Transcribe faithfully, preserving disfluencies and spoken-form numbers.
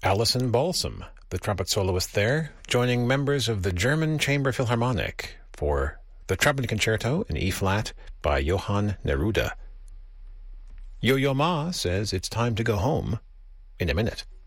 Alison Balsam, the trumpet soloist there, joining members of the German Chamber Philharmonic for the Trumpet Concerto in E-flat by Johann Neruda. Yo-Yo Ma says it's time to go home in a minute.